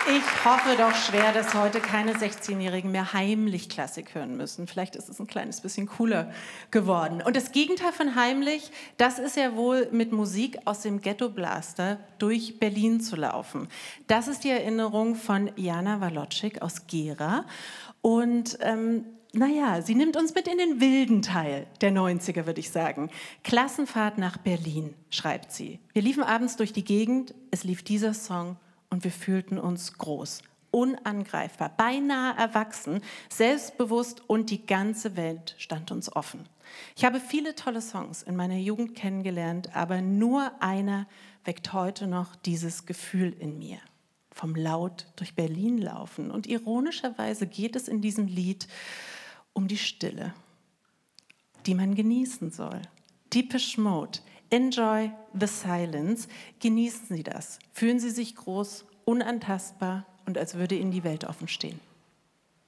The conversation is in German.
Ich hoffe doch schwer, dass heute keine 16-Jährigen mehr heimlich Klassik hören müssen. Vielleicht ist es ein kleines bisschen cooler geworden. Und das Gegenteil von heimlich, das ist ja wohl mit Musik aus dem Ghetto Blaster durch Berlin zu laufen. Das ist die Erinnerung von Jana Walotschik aus Gera. Und sie nimmt uns mit in den wilden Teil der 90er, würde ich sagen. Klassenfahrt nach Berlin, schreibt sie. Wir liefen abends durch die Gegend, es lief dieser Song und wir fühlten uns groß, unangreifbar, beinahe erwachsen, selbstbewusst und die ganze Welt stand uns offen. Ich habe viele tolle Songs in meiner Jugend kennengelernt, aber nur einer weckt heute noch dieses Gefühl in mir. Vom laut durch Berlin laufen. Und ironischerweise geht es in diesem Lied um die Stille, die man genießen soll. Depeche Mode, Enjoy the Silence. Genießen Sie das. Fühlen Sie sich groß, unantastbar und als würde Ihnen die Welt offen stehen.